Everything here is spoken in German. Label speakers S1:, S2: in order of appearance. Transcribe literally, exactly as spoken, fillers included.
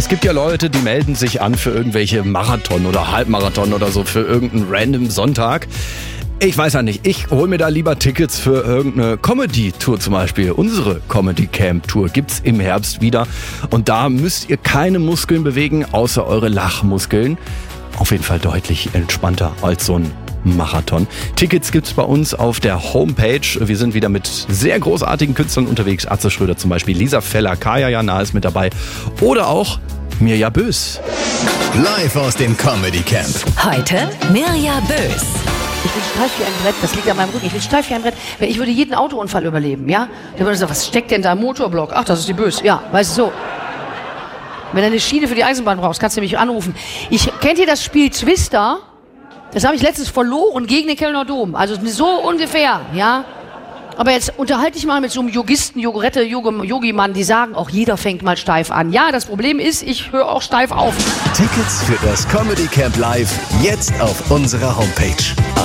S1: Es gibt ja Leute, die melden sich an für irgendwelche Marathon oder Halbmarathon oder so, für irgendeinen random Sonntag. Ich weiß ja nicht, ich hole mir da lieber Tickets für irgendeine Comedy-Tour zum Beispiel. Unsere Comedy-Camp-Tour gibt's im Herbst wieder. Und da müsst ihr keine Muskeln bewegen, außer eure Lachmuskeln. Auf jeden Fall deutlich entspannter als so ein Marathon. Tickets gibt's bei uns auf der Homepage. Wir sind wieder mit sehr großartigen Künstlern unterwegs. Atze Schröder zum Beispiel, Lisa Feller, Kaya Jana ist mit dabei. Oder auch Mirja Bös.
S2: Live aus dem Comedy Camp.
S3: Heute Mirja Bös.
S4: Ich bin steif wie ein Brett, das liegt an meinem Rücken. Ich bin steif wie ein Brett. Ich würde jeden Autounfall überleben, ja? Der würde sagen, was steckt denn da im Motorblock? Ach, das ist die Bös. Ja, weißt du, so. Wenn du eine Schiene für die Eisenbahn brauchst, kannst du mich anrufen. Ich, kennt ihr das Spiel Twister? Das habe ich letztens verloren gegen den Kölner Dom. Also so ungefähr, ja? Aber jetzt unterhalte ich mal mit so einem Yogisten, Yogurette, Yogi-Mann, die sagen auch, jeder fängt mal steif an. Ja, das Problem ist, ich höre auch steif auf.
S2: Tickets für das Comedy Camp Live jetzt auf unserer Homepage.